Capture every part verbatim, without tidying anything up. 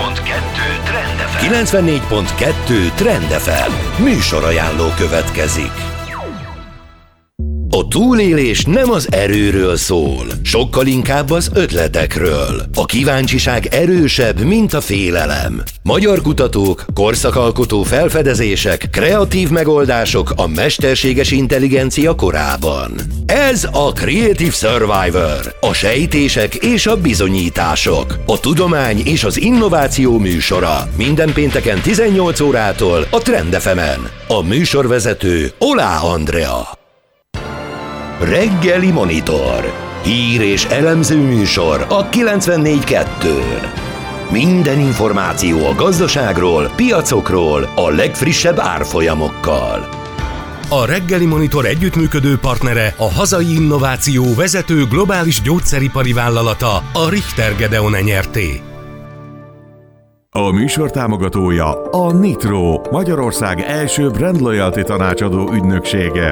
pont kettő Trend ef em. kilencvennégy pont kettő Trend ef em. Műsorajánló következik. A túlélés nem az erőről szól, sokkal inkább az ötletekről. A kíváncsiság erősebb, mint a félelem. Magyar kutatók, korszakalkotó felfedezések, kreatív megoldások a mesterséges intelligencia korában. Ez a Creative Survivor, a sejtések és a bizonyítások, a tudomány és az innováció műsora. Minden pénteken tizennyolc órától a Trend ef emen. A műsorvezető Olá Andrea. Reggeli Monitor. Hír és elemző műsor a kilencvennégy kettőn. Minden információ a gazdaságról, piacokról, a legfrissebb árfolyamokkal. A Reggeli Monitor együttműködő partnere a hazai innováció vezető globális gyógyszeripari vállalata, a Richter Gedeon Nyrt. A műsor támogatója a Nitro, Magyarország első brand loyalty tanácsadó ügynöksége.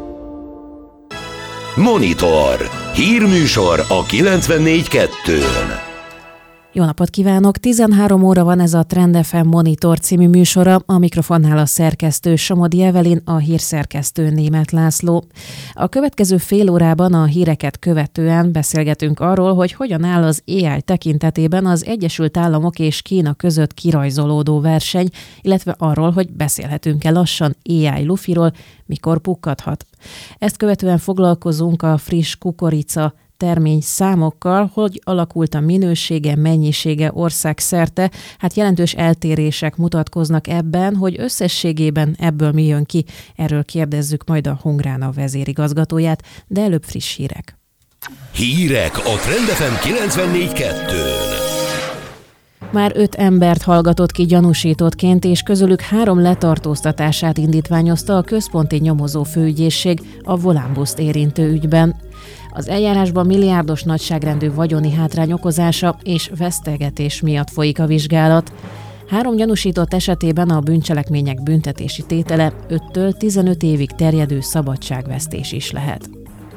Monitor. Hírműsor a kilencvennégy kettőn. Jó napot kívánok! tizenhárom óra van, ez a Trend ef em Monitor című műsora, a mikrofonnál a szerkesztő Somodi Evelin, a hírszerkesztő Németh László. A következő fél órában a híreket követően beszélgetünk arról, hogy hogyan áll az á i tekintetében az Egyesült Államok és Kína között kirajzolódó verseny, illetve arról, hogy beszélhetünk-e lassan á i lufiról, mikor pukkadhat. Ezt követően foglalkozunk a friss kukorica termény számokkal, hogy alakult a minősége, mennyisége országszerte. Hát jelentős eltérések mutatkoznak ebben, hogy összességében ebből mi jön ki. Erről kérdezzük majd a Hungrána vezérigazgatóját, de előbb friss hírek. Hírek a Trend ef em kilencvennégy kettőn. Már öt embert hallgatott ki gyanúsítottként, és közülük három letartóztatását indítványozta a központi nyomozó főügyészség a Volánbuszt érintő ügyben. Az eljárásban milliárdos nagyságrendű vagyoni hátrány okozása és vesztegetés miatt folyik a vizsgálat. Három gyanúsított esetében a bűncselekmények büntetési tétele öttől tizenöt évig terjedő szabadságvesztés is lehet.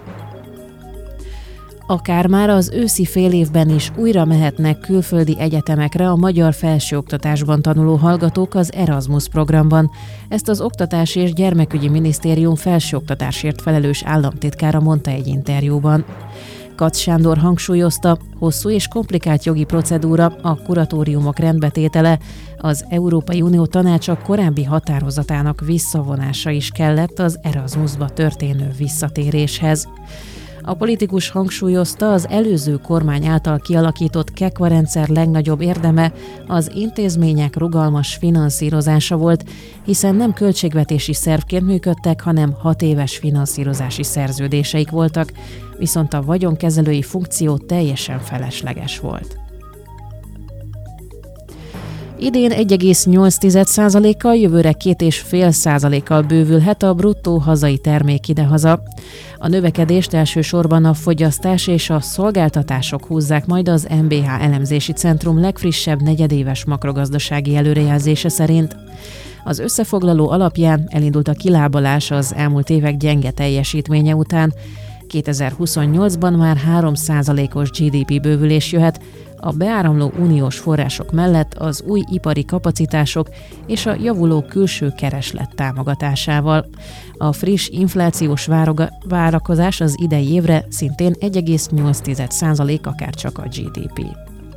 Akár már az őszi fél évben is újra mehetnek külföldi egyetemekre a magyar felsőoktatásban tanuló hallgatók az Erasmus programban. Ezt az Oktatási és Gyermekügyi Minisztérium felsőoktatásért felelős államtitkára mondta egy interjúban. Katz Sándor hangsúlyozta, hosszú és komplikált jogi procedúra, a kuratóriumok rendbetétele, az Európai Unió Tanácsa korábbi határozatának visszavonása is kellett az Erasmusba történő visszatéréshez. A politikus hangsúlyozta, az előző kormány által kialakított KEKVA rendszer legnagyobb érdeme az intézmények rugalmas finanszírozása volt, hiszen nem költségvetési szervként működtek, hanem hat éves finanszírozási szerződéseik voltak, viszont a vagyonkezelői funkció teljesen felesleges volt. Idén egy egész nyolc százalékkal, jövőre két egész öt százalékkal bővülhet a bruttó hazai termék idehaza. A növekedést elsősorban a fogyasztás és a szolgáltatások húzzák majd az em bé há elemzési centrum legfrissebb negyedéves makrogazdasági előrejelzése szerint. Az összefoglaló alapján elindult a kilábalás az elmúlt évek gyenge teljesítménye után. kétezer-huszonnyolcban már három százalékos gé dé pé bővülés jöhet, a beáramló uniós források mellett az új ipari kapacitások és a javuló külső kereslet támogatásával. A friss inflációs vároga- várakozás az idei évre szintén egy egész nyolc százalék akárcsak a gé dé pé.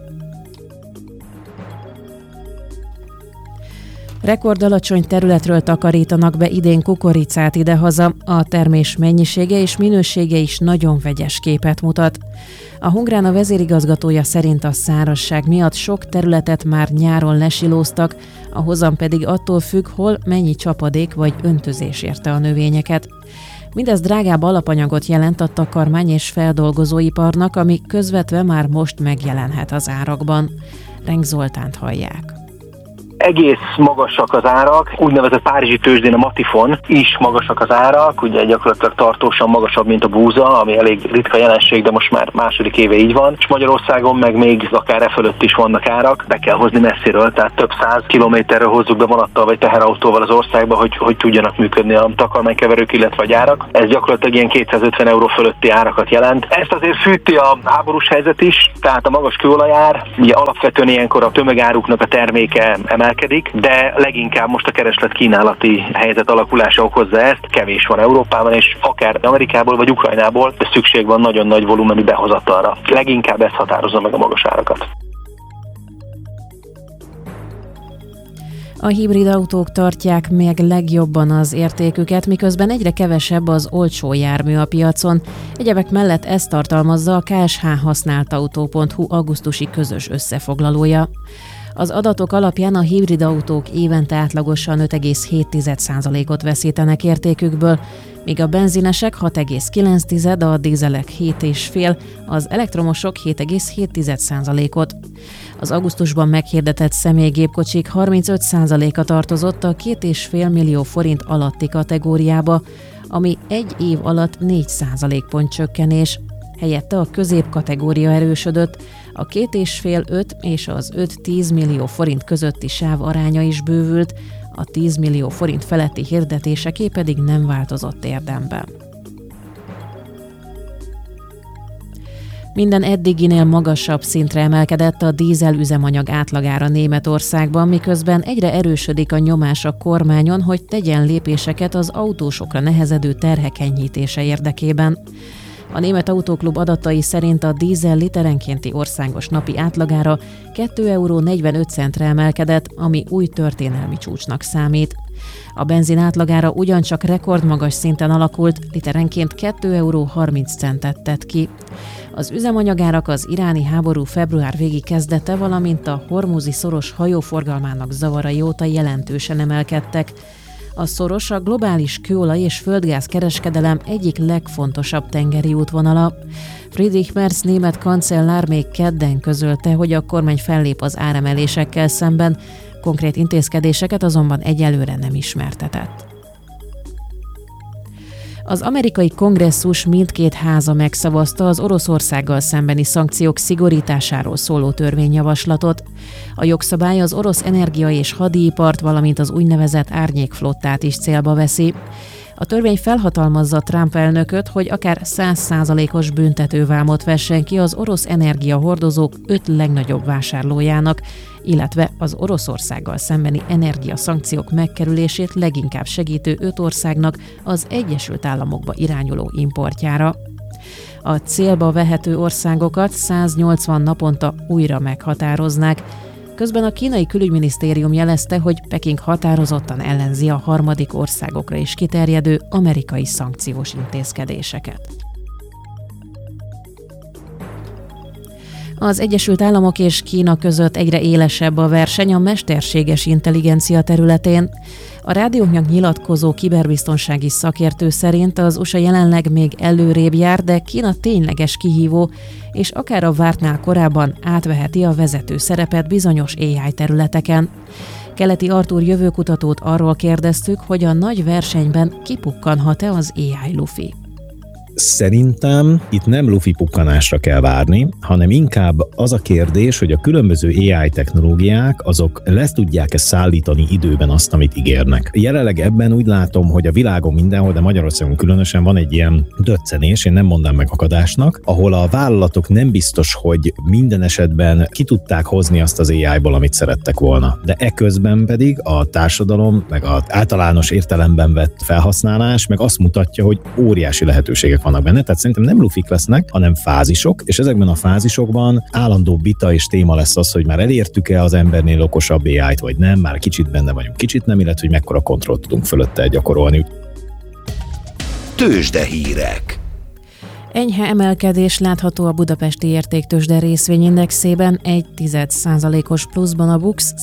Rekordalacsony területről takarítanak be idén kukoricát idehaza, a termés mennyisége és minősége is nagyon vegyes képet mutat. A Hungrána vezérigazgatója szerint a szárazság miatt sok területet már nyáron lesilóztak, a hozam pedig attól függ, hol mennyi csapadék vagy öntözés érte a növényeket. Mindez drágább alapanyagot jelent a takarmány és feldolgozóiparnak, ami közvetve már most megjelenhet az árakban. Renk Zoltánt hallják. egész magasak az árak, úgynevezett párizsi tőzsdén a Matifon is magasak az árak, ugye gyakorlatilag tartósan magasabb, mint a búza, ami elég ritka jelenség, de most már második éve így van, és Magyarországon meg még akár e fölött is vannak árak, be kell hozni messziről, tehát több száz kilométerről hozzuk be vonattal vagy teherautóval az országba, hogy, hogy tudjanak működni a takarmánykeverők, illetve a gyárak. Ez gyakorlatilag ilyen kétszázötven euró fölötti árakat jelent. Ezt azért fűti a háborús helyzet is, tehát a magas kőolajár, ugye alapvetően ilyenkor a tömegáruknak a terméke emelkedik, de leginkább most a kereslet-kínálati helyzet alakulása okozza ezt. Kevés van Európában, és akár Amerikából vagy Ukrajnából szükség van nagyon nagy volumenű behozatalra. Leginkább ez határozza meg a magas árakat. A hibrid autók tartják meg legjobban az értéküket, miközben egyre kevesebb az olcsó jármű a piacon. Egyebek mellett ezt tartalmazza a ká es há használtautó pont hu augusztusi közös összefoglalója. Az adatok alapján a hibrid autók évente átlagosan öt egész hét százalékot veszítenek értékükből, míg a benzinesek hat egész kilenc, a dízelek hét egész öt, az elektromosok hét egész hét százalékot. Az augusztusban meghirdetett személygépkocsik harmincöt százaléka tartozott a két egész öt millió forint alatti kategóriába, ami egy év alatt négy százalékpont csökkenés. Helyette a középkategória erősödött, a két egész öt és az öt-tíz millió forint közötti sáv aránya is bővült, a tíz millió forint feletti hirdetéseké pedig nem változott érdemben. Minden eddiginél magasabb szintre emelkedett a dízel üzemanyag átlagára Németországban, miközben egyre erősödik a nyomás a kormányon, hogy tegyen lépéseket az autósokra nehezedő terhek enyhítése érdekében. A Német Autóklub adatai szerint a dízel literenkénti országos napi átlagára két euró negyvenöt centre emelkedett, ami új történelmi csúcsnak számít. A benzin átlagára ugyancsak rekordmagas szinten alakult, literenként két euró harminc centet tett ki. Az üzemanyagárak az iráni háború február végi kezdete, valamint a hormuzi szoros hajóforgalmának zavarai óta jelentősen emelkedtek. A szoros a globális kőolaj és földgáz kereskedelem egyik legfontosabb tengeri útvonala. Friedrich Merz német kancellár még kedden közölte, hogy a kormány fellép az áremelésekkel szemben, konkrét intézkedéseket azonban egyelőre nem ismertetett. Az amerikai kongresszus mindkét háza megszavazta az Oroszországgal szembeni szankciók szigorításáról szóló törvényjavaslatot. A jogszabály az orosz energia- és hadipart, valamint az úgynevezett árnyékflottát is célba veszi. A törvény felhatalmazza Trump elnököt, hogy akár száz százalékos büntetővámot vessen ki az orosz energiahordozók öt legnagyobb vásárlójának, illetve az Oroszországgal szembeni energiaszankciók megkerülését leginkább segítő öt országnak az Egyesült Államokba irányuló importjára. A célba vehető országokat száznyolcvan naponta újra meghatároznák. Közben a kínai külügyminisztérium jelezte, hogy Peking határozottan ellenzi a harmadik országokra is kiterjedő amerikai szankciós intézkedéseket. Az Egyesült Államok és Kína között egyre élesebb a verseny a mesterséges intelligencia területén. A rádióknak nyilatkozó kiberbiztonsági szakértő szerint az u es á jelenleg még előrébb jár, de Kína tényleges kihívó, és akár a vártnál korábban átveheti a vezető szerepet bizonyos á i területeken. Keleti Artúr jövőkutatót arról kérdeztük, hogy a nagy versenyben kipukkanhat-e az á i lufi. Szerintem itt nem lufi pukkanásra kell várni, hanem inkább az a kérdés, hogy a különböző á i technológiák azok lesz tudják-e szállítani időben azt, amit ígérnek. Jelenleg ebben úgy látom, hogy a világon mindenhol, de Magyarországon különösen van egy ilyen döccenés, én nem mondám meghakadásnak, ahol a vállalatok nem biztos, hogy minden esetben ki tudták hozni azt az á i-ból, amit szerettek volna. De eközben pedig a társadalom, meg az általános értelemben vett felhasználás, meg azt mutatja, hogy óriási lehetőségek vannak benne, tehát szerintem nem lufik lesznek, hanem fázisok, és ezekben a fázisokban állandó vita és téma lesz az, hogy már elértük-e az embernél okosabb á i-t, vagy nem, már kicsit benne vagyunk, kicsit nem, illetve hogy mekkora kontrollt tudunk fölötte gyakorolni. Tőzsdehírek. Enyhe emelkedés látható a budapesti értéktőzsde részvényindexében, egy tized százalékos pluszban a BUX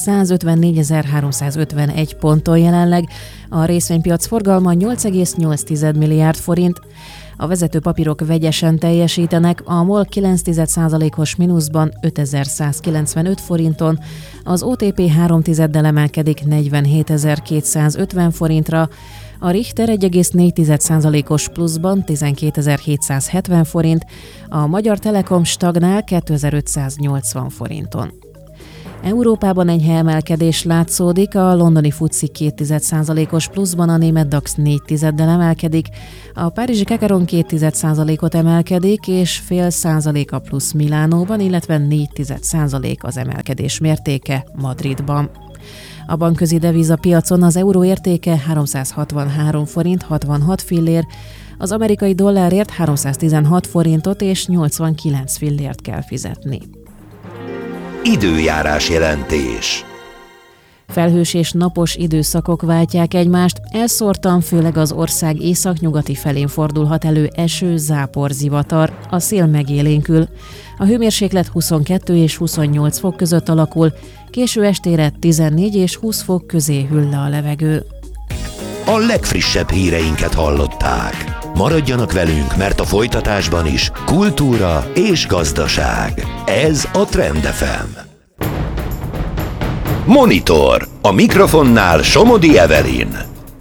százötvennégyezer-háromszázötvenegy ponton jelenleg, a részvénypiac forgalma nyolc egész nyolc milliárd forint, A vezető papírok vegyesen teljesítenek, a MOL kilenc egész egy százalékos mínuszban ötezerszázkilencvenöt forinton, az o té pé három tizeddel emelkedik negyvenhétezer-kétszázötven forintra, a Richter egy egész négy százalékos pluszban tizenkétezer-hétszázhetven forint, a Magyar Telekom stagnál kétezer-ötszáznyolcvan forinton. Európában enyhe emelkedés látszódik, a londoni fuci két egész százalékos pluszban, a német DAX négy tizeddel emelkedik, a párizsi Kakaron két százalékot emelkedik, és fél százalék a plusz Milánóban, illetve négy százalék az emelkedés mértéke Madridban. A bankközi devízapiacon az euró értéke háromszázhatvanhárom forint hatvanhat fillér, az amerikai dollárért háromszáztizenhat forintot és nyolcvankilenc fillért kell fizetni. Időjárás jelentés. Felhős és napos időszakok váltják egymást, elszórtan főleg az ország északnyugati felén fordulhat elő eső, zápor, zivatar, a szél megélénkül. A hőmérséklet huszonkettő és huszonnyolc fok között alakul, késő estére tizennégy és húsz fok közé hűl le a levegő. A legfrissebb híreinket hallották. Maradjanak velünk, mert a folytatásban is kultúra és gazdaság. Ez a Trend ef em. Monitor. A mikrofonnál Somodi Evelyn.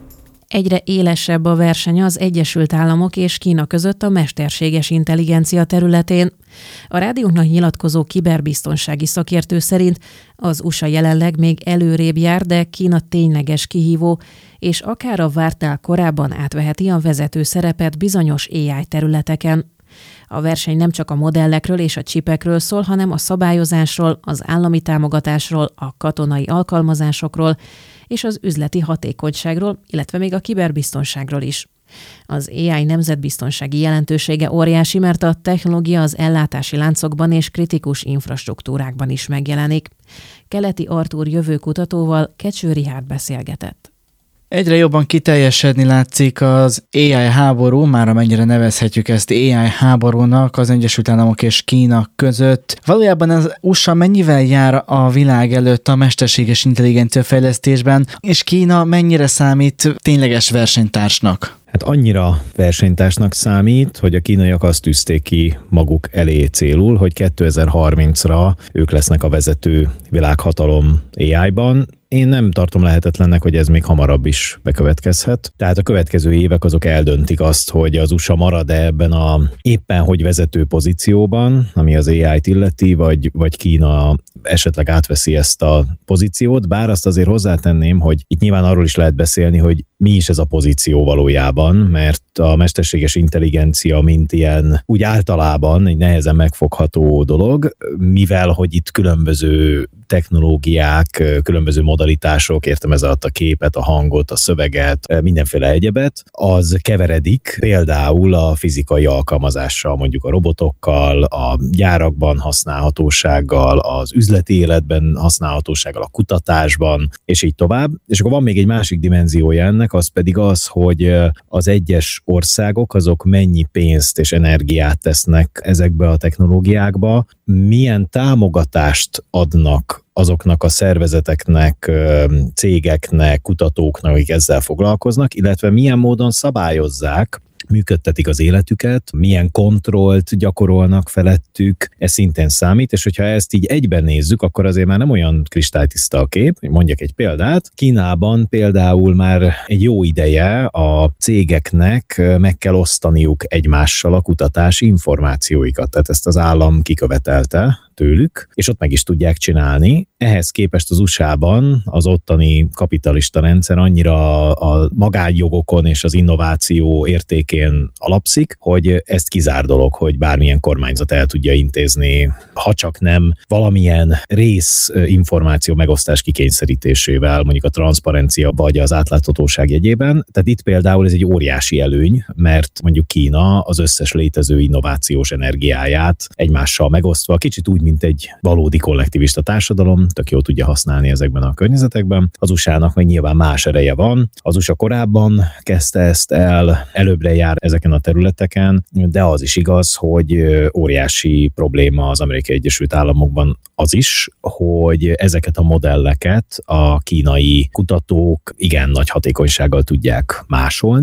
Egyre élesebb a verseny az Egyesült Államok és Kína között a mesterséges intelligencia területén. A rádiónknak nyilatkozó kiberbiztonsági szakértő szerint az u es á jelenleg még előrébb jár, de Kína tényleges kihívó, és akár a vártnál korábban átveheti a vezető szerepet bizonyos á i területeken. A verseny nem csak a modellekről és a csipekről szól, hanem a szabályozásról, az állami támogatásról, a katonai alkalmazásokról és az üzleti hatékonyságról, illetve még a kiberbiztonságról is. Az á i nemzetbiztonsági jelentősége óriási, mert a technológia az ellátási láncokban és kritikus infrastruktúrákban is megjelenik. Keleti Artúr jövőkutatóval Kecső Richárd beszélgetett. Egyre jobban kiteljesedni látszik az á i háború, már amennyire nevezhetjük ezt á i háborúnak az Egyesült Államok és Kína között. Valójában az u es á mennyivel jár a világ előtt a mesterséges intelligencia fejlesztésben, és Kína mennyire számít tényleges versenytársnak? Hát annyira versenytársnak számít, hogy a kínaiak azt tűzték ki maguk elé célul, hogy kétezer-harmincra ők lesznek a vezető világhatalom á i-ban. Én nem tartom lehetetlennek, hogy ez még hamarabb is bekövetkezhet. Tehát a következő évek azok eldöntik azt, hogy az u es á marad-e ebben a éppen hogy vezető pozícióban, ami az á i-t illeti, vagy, vagy Kína esetleg átveszi ezt a pozíciót, bár azt azért hozzátenném, hogy itt nyilván arról is lehet beszélni, hogy mi is ez a pozíció valójában, mert a mesterséges intelligencia mint ilyen úgy általában egy nehezen megfogható dolog, mivel hogy itt különböző technológiák, különböző modalitások, értem ez alatt a képet, a hangot, a szöveget, mindenféle egyebet, az keveredik például a fizikai alkalmazással, mondjuk a robotokkal, a gyárakban használhatósággal, az üzleti életben használhatósággal, a kutatásban, és így tovább. És akkor van még egy másik dimenziója ennek, az pedig az, hogy az egyes országok azok mennyi pénzt és energiát tesznek ezekbe a technológiákba, milyen támogatást adnak azoknak a szervezeteknek, cégeknek, kutatóknak, akik ezzel foglalkoznak, illetve milyen módon szabályozzák, működtetik az életüket, milyen kontrollt gyakorolnak felettük, ez szintén számít, és hogyha ezt így egyben nézzük, akkor azért már nem olyan kristálytiszta a kép. Mondjak egy példát. Kínában például már egy jó ideje a cégeknek meg kell osztaniuk egymással a kutatási információikat, tehát ezt az állam kikövetelte tőlük, és ott meg is tudják csinálni. Ehhez képest az u es á-ban az ottani kapitalista rendszer annyira a magánjogokon és az innováció értékén alapszik, hogy ezt kizár dolog, hogy bármilyen kormányzat el tudja intézni, ha csak nem valamilyen rész információ megosztás kikényszerítésével, mondjuk a transzparencia vagy az átláthatóság jegyében. Tehát itt például ez egy óriási előny, mert mondjuk Kína az összes létező innovációs energiáját egymással megosztva, kicsit úgy, mint egy valódi kollektivista társadalom, tök jól tudja használni ezekben a környezetekben. Az u es á-nak meg nyilván más ereje van. Az u es á korábban kezdte ezt el, előbbre jár ezeken a területeken, de az is igaz, hogy óriási probléma az Amerikai Egyesült Államokban az is, hogy ezeket a modelleket a kínai kutatók igen nagy hatékonysággal tudják másolni,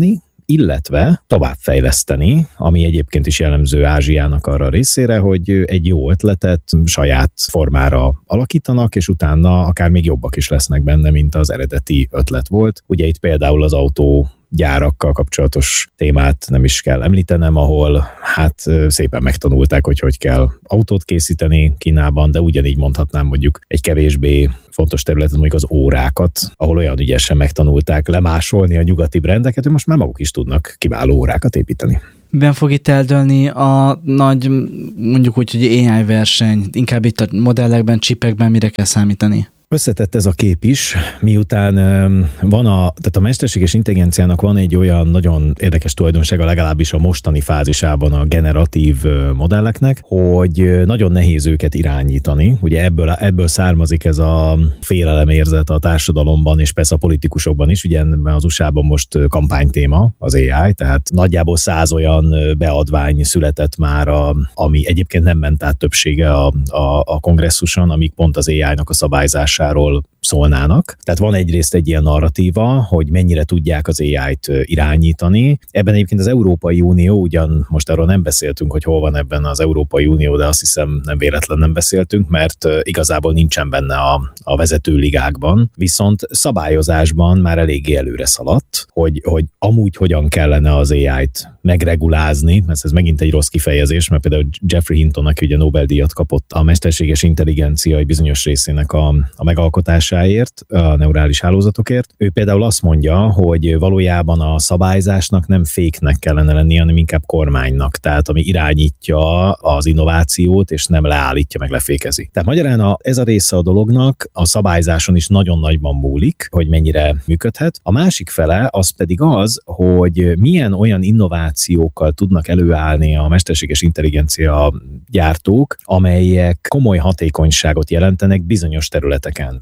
illetve továbbfejleszteni, ami egyébként is jellemző Ázsiának arra a részére, hogy egy jó ötletet saját formára alakítanak, és utána akár még jobbak is lesznek benne, mint az eredeti ötlet volt. Ugye itt például az autó gyárakkal kapcsolatos témát nem is kell említenem, ahol hát szépen megtanulták, hogy hogy kell autót készíteni Kínában, de ugyanígy mondhatnám mondjuk egy kevésbé fontos területen, mondjuk az órákat, ahol olyan ügyesen megtanulták lemásolni a nyugati brendeket, hogy most már maguk is tudnak kiváló órákat építeni. Miben fog itt eldőlni a nagy, mondjuk úgy, hogy á i verseny? Inkább itt a modellekben, csipekben mire kell számítani? Összetett ez a kép is, miután van a, tehát a mesterséges intelligenciának van egy olyan nagyon érdekes tulajdonsága, legalábbis a mostani fázisában a generatív modelleknek, hogy nagyon nehéz őket irányítani. Ugye ebből, ebből származik ez a félelemérzet a társadalomban, és persze a politikusokban is. Ugye az u es á-ban most kampánytéma az á i, tehát nagyjából száz olyan beadvány született már, a, ami egyébként nem ment át többsége a, a, a kongresszuson, amik pont az á i-nak a szabályzás szólnának. Tehát van egyrészt egy ilyen narratíva, hogy mennyire tudják az á i-t irányítani. Ebben egyébként az Európai Unió, ugyan most arról nem beszéltünk, hogy hol van ebben az Európai Unió, de azt hiszem nem véletlen nem beszéltünk, mert igazából nincsen benne a, a vezető ligákban. Viszont szabályozásban már eléggé előre szaladt, hogy, hogy amúgy hogyan kellene az á i-t megregulázni, mert ez megint egy rossz kifejezés, mert például Jeffrey Hinton, aki ugye Nobel-díjat kapott a mesterséges intelligencia egy bizonyos részének a, a megalkotásáért, a neurális hálózatokért. Ő például azt mondja, hogy valójában a szabályzásnak nem féknek kellene lenni, hanem inkább kormánynak, tehát ami irányítja az innovációt, és nem leállítja, meg lefékezi. Tehát magyarán a, ez a része a dolognak a szabályzáson is nagyon nagyban múlik, hogy mennyire működhet. A másik fele az pedig az, hogy milyen olyan innovációkkal tudnak előállni a mesterséges intelligencia gyártók, amelyek komoly hatékonyságot jelentenek bizonyos területeken.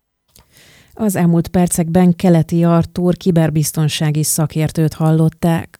Az elmúlt percekben Keleti Artúr kiberbiztonsági szakértőt hallották.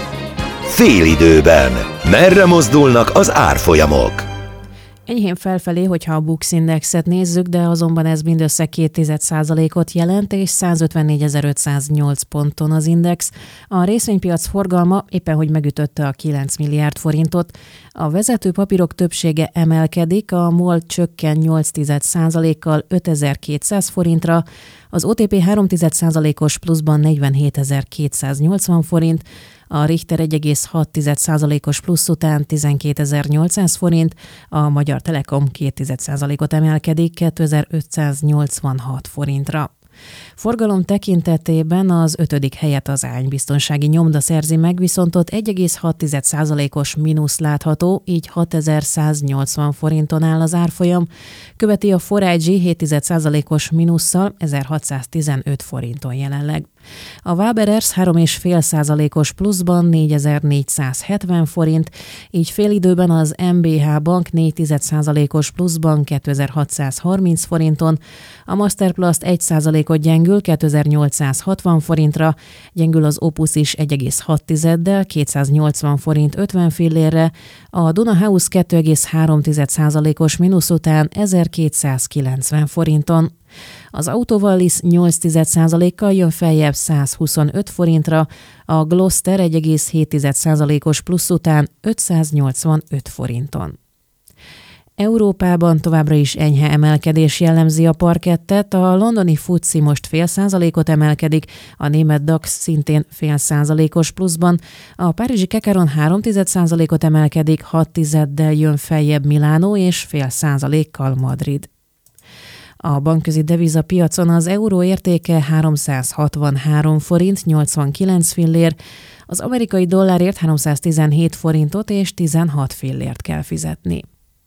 Félidőben. Merre mozdulnak az árfolyamok? Enyhén felfelé, hogyha a Bux Indexet nézzük, de azonban ez mindössze két tized százalékot jelent, és százötvennégyezer-ötszáznyolc ponton az index. A részvénypiac forgalma éppen hogy megütötte a kilenc milliárd forintot. A vezető papírok többsége emelkedik, a MOL csökken nyolc tized százalékkal ötezer-kétszáz forintra, az o té pé három tized százalékos pluszban negyvenhétezer-kétszáznyolcvan forint, a Richter egy egész hat tized százalékos plusz után tizenkétezer-nyolcszáz forint, a Magyar Telekom két tized százalékot emelkedik kétezer-ötszáznyolcvanhat forintra. Forgalom tekintetében az ötödik helyet az állambiztonsági nyomda szerzi meg, viszont ott egy egész hat tized százalékos mínusz látható, így hatezer-száznyolcvan forinton áll az árfolyam. Követi a four i gé hét tized százalékos mínusszal ezerhatszáztizenöt forinton jelenleg. A Waber Ersz három egész öt százalékos pluszban négyezer-négyszázhetven forint, így félidőben az em bé há Bank négy tized százalékos pluszban kétezer-hatszázharminc forinton, a Masterplast egy százalékot gyengül kétezer-nyolcszázhatvan forintra, gyengül az Opus is egy egész hat tizeddel kétszáznyolcvan forint ötven fillérre, a Duna House két egész három tized százalékos mínusz után ezerkétszázkilencven forinton. Az Autovallis nyolc tized százalékkal jön feljebb százhuszonöt forintra, a Gloster egy egész hét tized százalékos plusz után ötszáznyolcvanöt forinton. Európában továbbra is enyhe emelkedés jellemzi a parkettet, a londoni FTSE most fél százalékot emelkedik, a német DAX szintén fél százalékos pluszban, a párizsi Kekaron három tized százalékot emelkedik, hat tizeddel jön feljebb Milánó és fél százalékkal Madrid. A bankközi devizapiacon az euró értéke háromszázhatvanhárom forint nyolcvankilenc fillér, az amerikai dollárért háromszáztizenhét forintot és tizenhat fillért kell fizetni.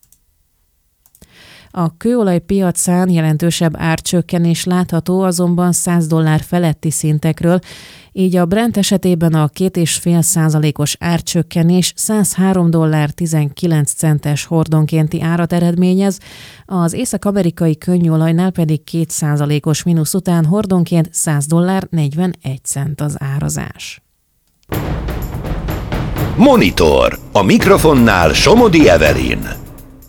A kőolaj piacán jelentősebb árcsökkenés látható, azonban száz dollár feletti szintekről, így a Brent esetében a két egész öt százalékos árcsökkenés százhárom dollár tizenkilenc centes hordonkénti árat eredményez, az észak-amerikai könnyolajnál pedig két százalékos mínusz után hordonként száz dollár negyvenegy cent az árazás. Monitor. A mikrofonnál Somodi Evelyn.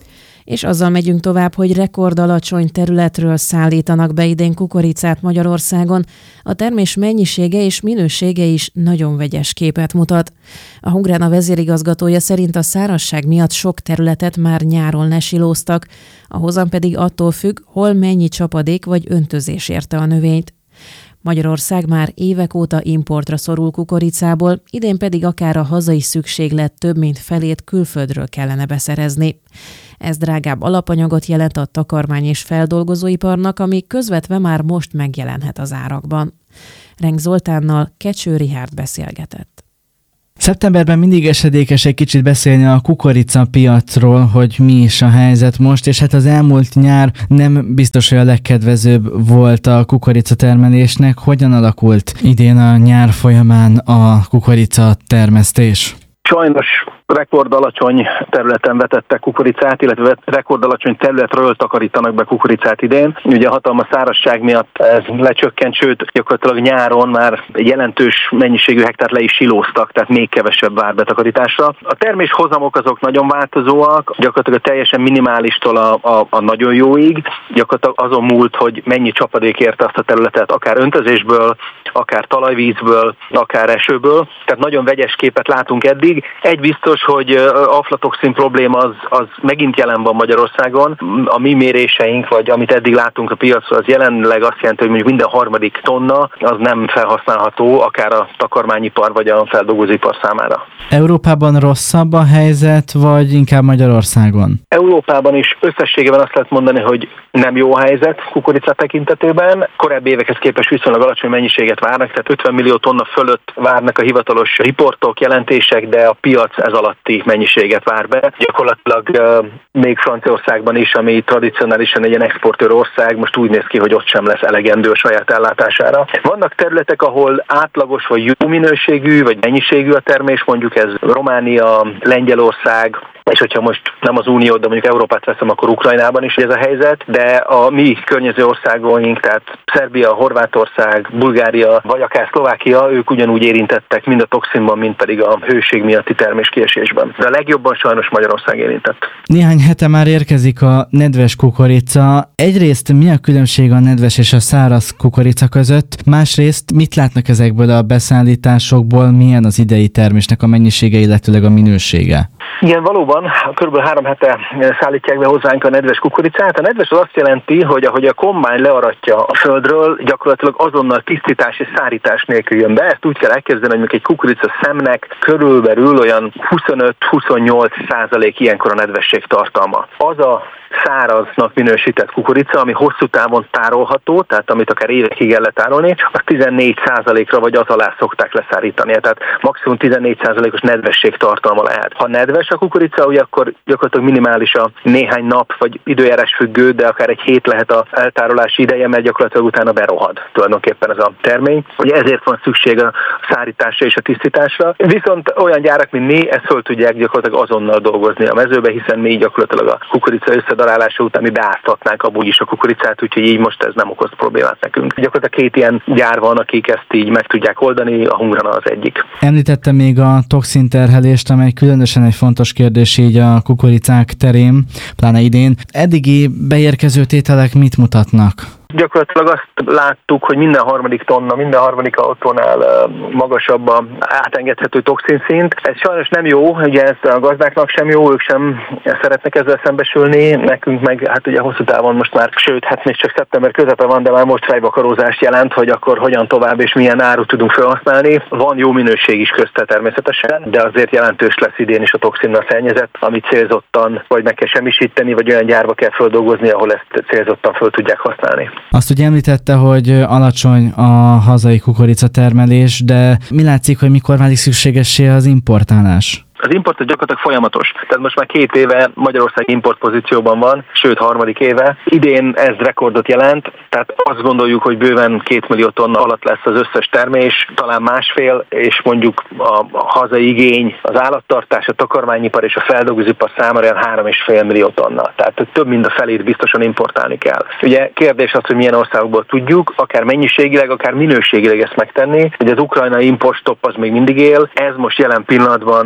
És azzal megyünk tovább, hogy rekordalacsony területről szállítanak be idén kukoricát Magyarországon. A termés mennyisége és minősége is nagyon vegyes képet mutat. A Hungrána vezérigazgatója szerint a szárazság miatt sok területet már nyáron lesilóztak, a hozam pedig attól függ, hol mennyi csapadék vagy öntözés érte a növényt. Magyarország már évek óta importra szorul kukoricából, idén pedig akár a hazai szükséglet több mint felét külföldről kellene beszerezni. Ez drágább alapanyagot jelent a takarmány- és feldolgozóiparnak, ami közvetve már most megjelenhet az árakban. Renk Zoltánnal Kecső Richárd beszélgetett. Szeptemberben mindig esedékes egy kicsit beszélni a kukorica piacról, hogy mi is a helyzet most, és hát az elmúlt nyár nem biztos, hogy a legkedvezőbb volt a kukorica termelésnek. Hogyan alakult idén a nyár folyamán a kukorica termesztés? Sajnos rekordalacsony területen vetettek kukoricát, illetve rekordalacsony területről takarítanak be kukoricát idén. Ugye a hatalmas szárazság miatt ez lecsökkent, sőt gyakorlatilag nyáron már egy jelentős mennyiségű hektárt le is silóztak, tehát még kevesebb vár betakarításra. A terméshozamok azok nagyon változóak, gyakorlatilag a teljesen minimálistól a, a, a nagyon jóig, gyakorlatilag azon múlt, hogy mennyi csapadék érte azt a területet, akár öntözésből, akár talajvízből, akár esőből. Tehát nagyon vegyes képet látunk eddig. Egy biztos, hogy aflatoxin probléma az, az megint jelen van Magyarországon. A mi méréseink, vagy amit eddig látunk a piacon, az jelenleg azt jelenti, hogy mondjuk minden harmadik tonna az nem felhasználható, akár a takarmányipar, vagy a feldolgozóipar számára. Európában rosszabb a helyzet, vagy inkább Magyarországon? Európában is összességében azt lehet mondani, hogy nem jó a helyzet kukorica tekintetében. Korábbi évekhez képest viszonylag alacsony mennyiséget várnak, tehát ötven millió tonna fölött várnak a hivatalos riportok, jelentések, de a piac ez alatti mennyiséget vár be. Gyakorlatilag uh, még Franciaországban is, ami tradicionálisan egy ilyen exportőr ország, most úgy néz ki, hogy ott sem lesz elegendő a saját ellátására. Vannak területek, ahol átlagos vagy jó minőségű, vagy mennyiségű a termés, mondjuk ez Románia, Lengyelország, és hogyha most nem az Uniót, de mondjuk Európát veszem, akkor Ukrajnában is ez a helyzet, de a mi környező országaink, tehát Szerbia, Horvátország, Bulgária, vagy akár Szlovákia, ők ugyanúgy érintettek mind a toxinban, mind pedig a hőség miatti terméskiesésben. De a legjobban sajnos Magyarország érintett. Néhány hete már érkezik a nedves kukorica. Egyrészt mi a különbség a nedves és a száraz kukorica között? Másrészt mit látnak ezekből a beszállításokból, milyen az idei termésnek a mennyisége, illetőleg a minősége? Igen, valóban, körülbelül három hete szállítják be hozzánk a nedves kukoricát. A nedves az azt jelenti, hogy ahogy a kombány learatja a földről, gyakorlatilag azonnal tisztítás és szárítás nélkül jön be. Ezt úgy kell elkezdeni, hogy egy kukorica szemnek körülbelül olyan huszonöt-huszonnyolc százalék ilyenkor a nedvesség tartalma. Az a száraznak minősített kukorica, ami hosszú távon tárolható, tehát amit akár évekig el lehet tárolni, az tizennégy százalékra vagy az alá szokták leszárítani. Tehát maximum tizennégy százalékos nedvesség tartalma lehet. Ha nedves a kukorica, ugye akkor gyakorlatilag minimális a néhány nap, vagy időjárás függő, de akár egy hét lehet az eltárolási ideje, mert gyakorlatilag utána berohad tulajdonképpen ez a termény. Ugye ezért van szükség a szárításra és a tisztításra. Viszont olyan gyárak, mint mi, ezt föl tudják gyakorlatilag azonnal dolgozni a mezőbe, hiszen mi gyakorlatilag a kukorica összedarálása után mi beáztatnánk abból is a kukoricát, úgyhogy így most ez nem okoz problémát nekünk. Gyakorlatilag két ilyen gyár van, akik ezt így meg tudják oldani, a Hungrána az egyik. Említette még a toxinterhelést, amely különösen egy fontos kérdés így a kukoricák terén, pláne idén. Eddigi beérkező tételek mit mutatnak? Gyakorlatilag azt láttuk, hogy minden harmadik tonna, minden harmadik autónál magasabb a átengedhető toxinszint. Ez sajnos nem jó, ugye ez a gazdáknak sem jó, ők sem szeretnek ezzel szembesülni, nekünk meg hát ugye hosszú távon most már, sőt, hát még csak szeptember közepe van, de már most fejvakarózást jelent, hogy akkor hogyan tovább és milyen árut tudunk felhasználni. Van jó minőség is közte természetesen, de azért jelentős lesz idén is a toxinnal szennyezett, amit célzottan vagy meg kell semmisíteni, vagy olyan gyárba kell földolgozni, ahol ezt célzottan föl tudják használni. Azt ugye említette, hogy alacsony a hazai kukoricatermelés, de mi látszik, hogy mikor válik szükségessé az importálás? Az import gyakorlatilag folyamatos. Tehát most már két éve Magyarország import pozícióban van, sőt harmadik éve. Idén ez rekordot jelent, tehát azt gondoljuk, hogy bőven két millió tonna alatt lesz az összes termés, talán másfél, és mondjuk a hazai igény, az állattartás, a takarmányipar és a feldolgozóipar számára olyan három és fél millió tonna. Tehát több mint a felét biztosan importálni kell. Ugye kérdés az, hogy milyen országokból tudjuk, akár mennyiségileg, akár minőségileg ezt megtenni. Ugye az ukrajnai importstopp az még mindig él, ez most jelen pillanatban óriási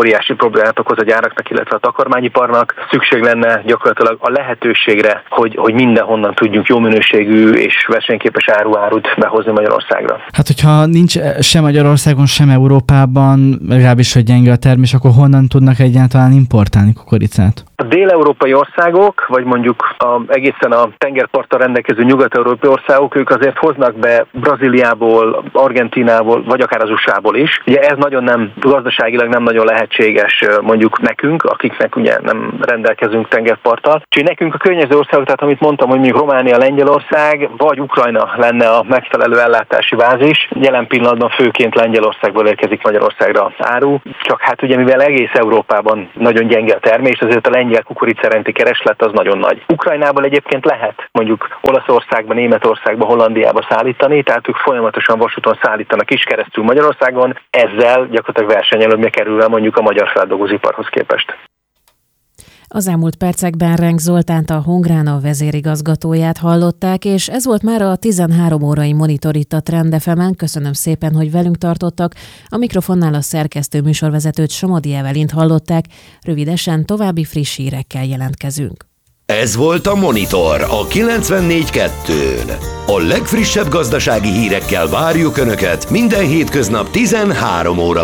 óriási problémát okoz a gyáraknak, illetve a takarmányiparnak. Szükség lenne gyakorlatilag a lehetőségre, hogy, hogy mindenhonnan tudjunk jó minőségű és versenyképes áruárut behozni Magyarországra. Hát, hogyha nincs sem Magyarországon, sem Európában, legalábbis, hogy gyenge a termés, akkor honnan tudnak egyáltalán importálni kukoricát? A dél-európai országok, vagy mondjuk a, egészen a tengerparttal rendelkező nyugat-európai országok, ők azért hoznak be Brazíliából, Argentínából, vagy akár az u es á-ból is. Ugye ez nagyon nem, gazdaságilag nem nagyon lehetséges mondjuk nekünk, akiknek ugye nem rendelkezünk tengerparttal. Úgyhogy nekünk a környező országok, tehát amit mondtam, hogy mondjuk Románia, Lengyelország, vagy Ukrajna lenne a megfelelő ellátási bázis. Jelen pillanatban főként Lengyelországból érkezik Magyarországra áru, csak hát ugye mivel egész Európában nagyon gyenge a termés, azért a lengyel kukoricárenti kereslet az nagyon nagy. Ukrajnából egyébként lehet mondjuk Olaszországba, Németországba, Hollandiába szállítani, tehát ők folyamatosan vasúton szállítanak is keresztül Magyarországon, ezzel gyakorlatilag versenyelőnybe kerülve mondjuk a magyar feldolgozóiparhoz képest. Az elmúlt percekben Renk Zoltánt, a Hungrána vezérigazgatóját hallották, és ez volt már a tizenhárom órai monitor itt a Trend ef emen. Köszönöm szépen, hogy velünk tartottak. A mikrofonnál a szerkesztő műsorvezetőt, Somodi Evelint hallották. Rövidesen további friss hírekkel jelentkezünk. Ez volt a Monitor a kilencvennégy kettőn. A legfrissebb gazdasági hírekkel várjuk Önöket minden hétköznap tizenhárom óra.